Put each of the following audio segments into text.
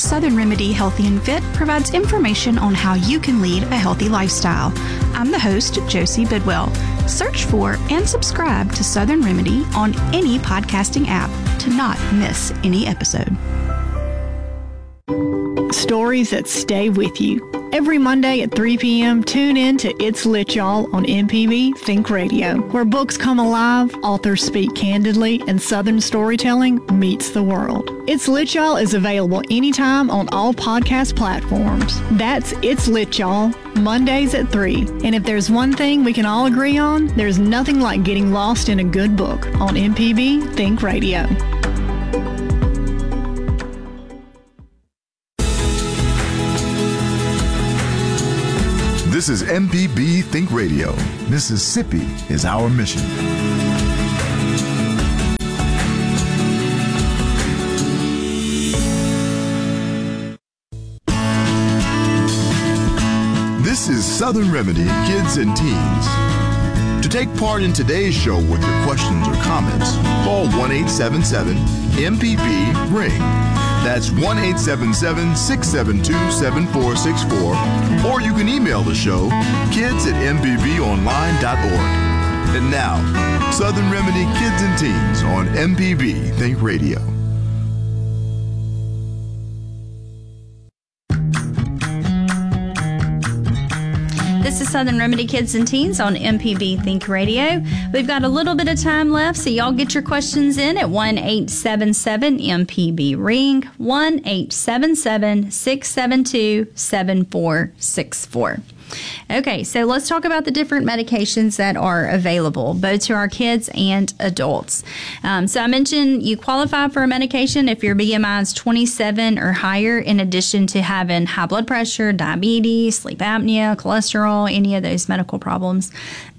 Southern Remedy Healthy and Fit provides information on how you can lead a healthy lifestyle. I'm the host, Josie Bidwell. Search for and subscribe to Southern Remedy on any podcasting app to not miss any episode. Stories that stay with you. Every Monday at 3 p.m., tune in to It's Lit Y'all on MPB Think Radio, where books come alive, authors speak candidly, and Southern storytelling meets the world. It's Lit Y'all is available anytime on all podcast platforms. That's It's Lit Y'all, Mondays at 3. And if there's one thing we can all agree on, there's nothing like getting lost in a good book on MPB Think Radio. This is MPB Think Radio. Mississippi is our mission. This is Southern Remedy Kids and Teens. To take part in today's show with your questions or comments, call 1-877-MPB-RING. That's 1-877-672-7464, or you can email the show, kids@mpbonline.org. And now, Southern Remedy Kids and Teens on MPB Think Radio. This is Southern Remedy Kids and Teens on MPB Think Radio. We've got a little bit of time left, so y'all get your questions in at 1-877-MPB-RING, 1-877-672-7464. Okay, so let's talk about the different medications that are available, both to our kids and adults. So I mentioned you qualify for a medication if your BMI is 27 or higher, in addition to having high blood pressure, diabetes, sleep apnea, cholesterol, any of those medical problems,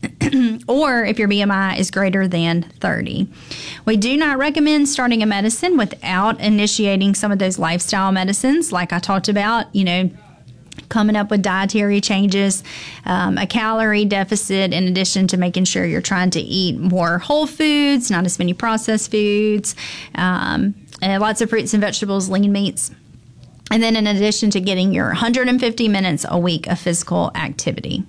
or if your BMI is greater than 30. We do not recommend starting a medicine without initiating some of those lifestyle medicines, like I talked about, coming up with dietary changes, a calorie deficit, in addition to making sure you're trying to eat more whole foods, not as many processed foods, and lots of fruits and vegetables, lean meats. And then in addition to getting your 150 minutes a week of physical activity.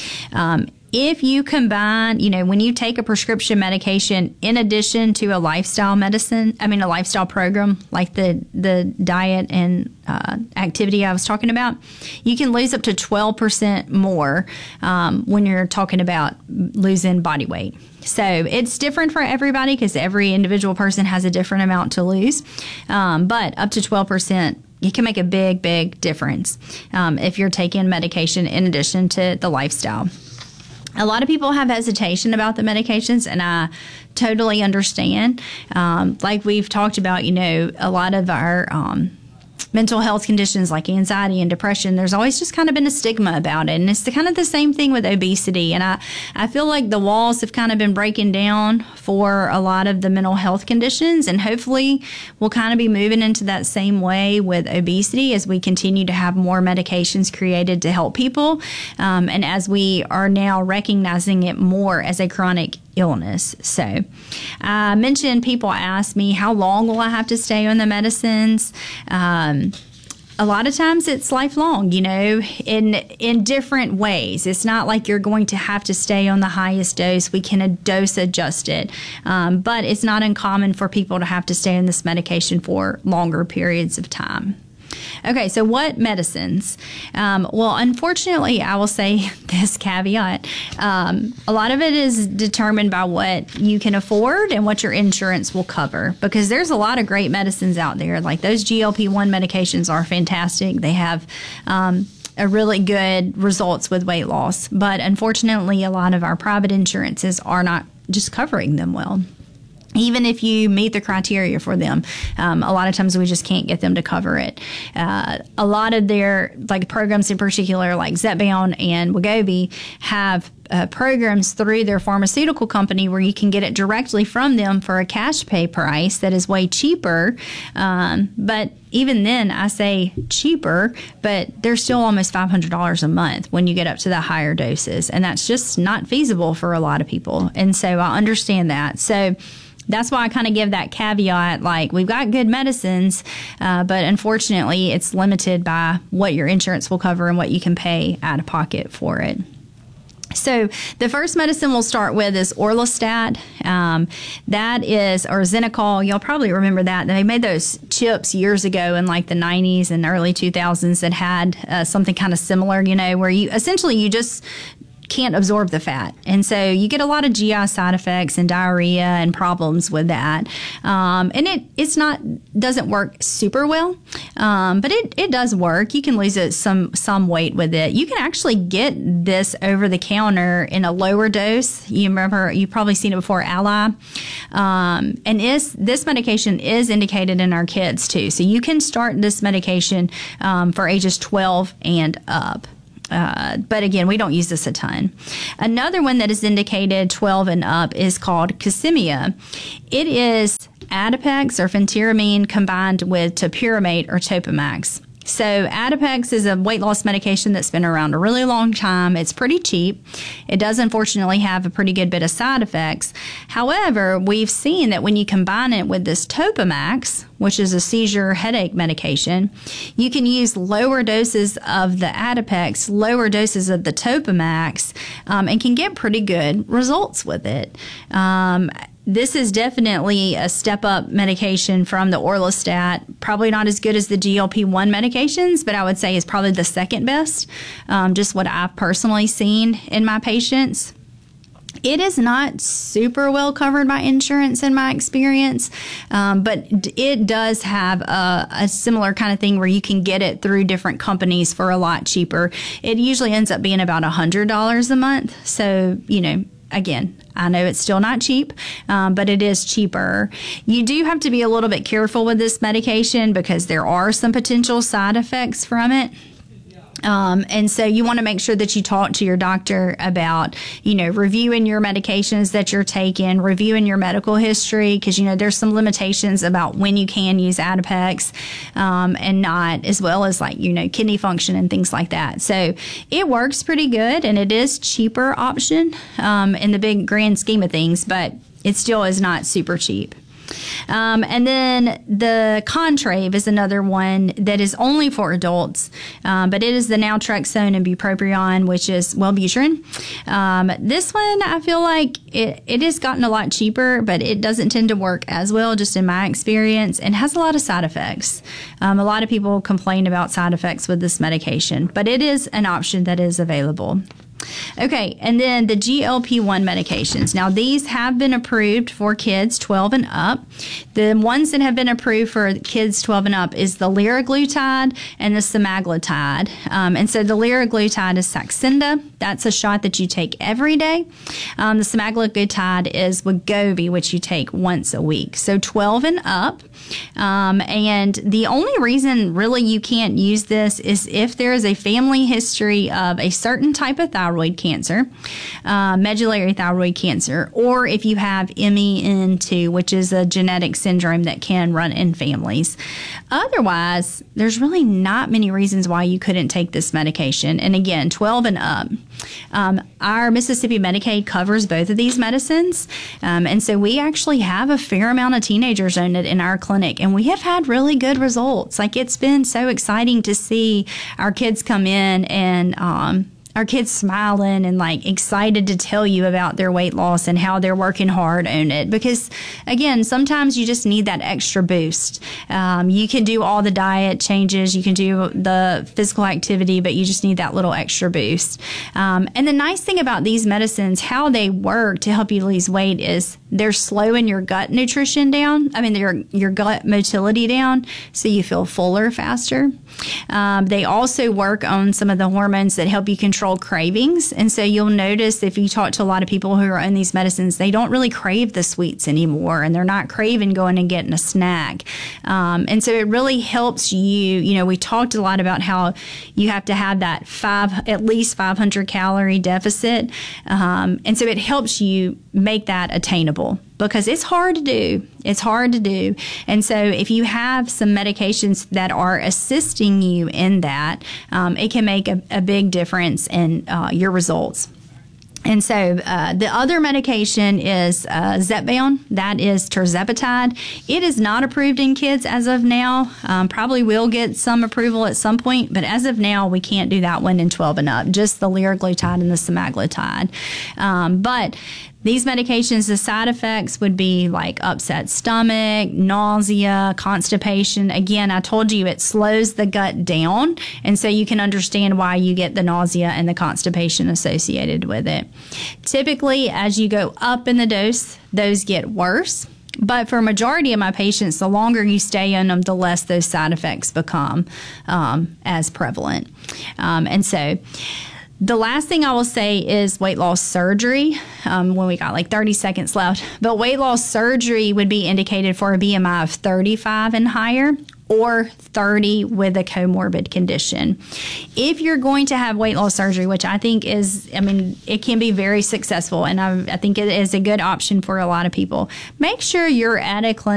If you combine, when you take a prescription medication in addition to a lifestyle program, like the diet and activity I was talking about, you can lose up to 12% more when you're talking about losing body weight. So it's different for everybody because every individual person has a different amount to lose, but up to 12%. You can make a big, big difference if you're taking medication in addition to the lifestyle. A lot of people have hesitation about the medications, and I totally understand. Like we've talked about, a lot of our mental health conditions like anxiety and depression, there's always just kind of been a stigma about it. And it's kind of the same thing with obesity. And I feel like the walls have kind of been breaking down for a lot of the mental health conditions. And hopefully we'll kind of be moving into that same way with obesity as we continue to have more medications created to help people. And as we are now recognizing it more as a chronic illness. So I mentioned people ask me, how long will I have to stay on the medicines? A lot of times it's lifelong, in different ways. It's not like you're going to have to stay on the highest dose. We can dose adjust it. But it's not uncommon for people to have to stay on this medication for longer periods of time. Okay, so what medicines? Well, unfortunately, I will say this caveat. A lot of it is determined by what you can afford and what your insurance will cover, because there's a lot of great medicines out there. Like those GLP-1 medications are fantastic. They have a really good results with weight loss. But unfortunately, a lot of our private insurances are not just covering them well. Even if you meet the criteria for them, a lot of times we just can't get them to cover it. A lot of their programs in particular, like Zepbound and Wegovy, have programs through their pharmaceutical company where you can get it directly from them for a cash pay price that is way cheaper. But even then, I say cheaper, but they're still almost $500 a month when you get up to the higher doses. And that's just not feasible for a lot of people. And so I understand that. So that's why I kind of give that caveat, like, we've got good medicines, but unfortunately it's limited by what your insurance will cover and what you can pay out of pocket for it. So the first medicine we'll start with is Orlistat. That is, or Xenical. You'll probably remember that. They made those chips years ago in like the 90s and early 2000s that had something kind of similar, where you just can't absorb the fat. And so you get a lot of GI side effects and diarrhea and problems with that. And it's doesn't work super well, but it does work. You can lose some weight with it. You can actually get this over the counter in a lower dose. You've probably seen it before, Ally. And this medication is indicated in our kids too. So you can start this medication for ages 12 and up. But again, we don't use this a ton. Another one that is indicated 12 and up is called Qsymia. It is Adipex or phentermine combined with topiramate or Topamax. So Adipex is a weight loss medication that's been around a really long time. It's pretty cheap. It does unfortunately have a pretty good bit of side effects. However, we've seen that when you combine it with this Topamax, which is a seizure headache medication, you can use lower doses of the Adipex, lower doses of the Topamax, and can get pretty good results with it. This is definitely a step-up medication from the Orlistat. Probably not as good as the GLP-1 medications, but I would say is probably the second best, just what I've personally seen in my patients. It is not super well covered by insurance in my experience, but it does have a similar kind of thing where you can get it through different companies for a lot cheaper. It usually ends up being about $100 a month. So, again, I know it's still not cheap, but it is cheaper. You do have to be a little bit careful with this medication because there are some potential side effects from it. And so you want to make sure that you talk to your doctor about, reviewing your medications that you're taking, reviewing your medical history, because, there's some limitations about when you can use Adipex and not, as well as kidney function and things like that. So it works pretty good, and it is cheaper option in the big grand scheme of things, but it still is not super cheap. And then the Contrave is another one that is only for adults, but it is the naltrexone and bupropion, which is Wellbutrin. This one, I feel like it has gotten a lot cheaper, but it doesn't tend to work as well, just in my experience, and has a lot of side effects. A lot of people complain about side effects with this medication, but it is an option that is available. Okay, and then the GLP-1 medications. Now, these have been approved for kids 12 and up. The ones that have been approved for kids 12 and up is the liraglutide and the semaglutide. And so the liraglutide is Saxenda. That's a shot that you take every day. The semaglutide is Wegovy, which you take once a week. So 12 and up. And the only reason really you can't use this is if there is a family history of a certain type of thyroid cancer, medullary thyroid cancer, or if you have MEN2, which is a genetic syndrome that can run in families. Otherwise, there's really not many reasons why you couldn't take this medication. And again, 12 and up. Our Mississippi Medicaid covers both of these medicines. And so we actually have a fair amount of teenagers on it in our clinic, and we have had really good results. Like, it's been so exciting to see our kids come in and our kids smiling and excited to tell you about their weight loss and how they're working hard on it. Because again, sometimes you just need that extra boost. You can do all the diet changes, you can do the physical activity, but you just need that little extra boost. And the nice thing about these medicines, how they work to help you lose weight, is they're slowing your gut nutrition down. Your gut motility down, so you feel fuller faster. They also work on some of the hormones that help you control cravings. And so you'll notice if you talk to a lot of people who are on these medicines, they don't really crave the sweets anymore, and they're not craving going and getting a snack. And so it really helps you. We talked a lot about how you have to have that at least 500 calorie deficit. And so it helps you make that attainable, because it's hard to do. It's hard to do. And so if you have some medications that are assisting you in that, it can make a big difference in your results. And so the other medication is Zepbound. That is tirzepatide. It is not approved in kids as of now. Probably will get some approval at some point, but as of now, we can't do that one in 12 and up, just the liraglutide and the semaglutide. But these medications, the side effects would be like upset stomach, nausea, constipation. Again, I told you it slows the gut down, and so you can understand why you get the nausea and the constipation associated with it. Typically, as you go up in the dose, those get worse. But for a majority of my patients, the longer you stay on them, the less those side effects become as prevalent. And so the last thing I will say is weight loss surgery, when we got like 30 seconds left. But weight loss surgery would be indicated for a BMI of 35 and higher, or 30 with a comorbid condition. If you're going to have weight loss surgery, which I think is, it can be very successful, and I think it is a good option for a lot of people, make sure you're at a clinic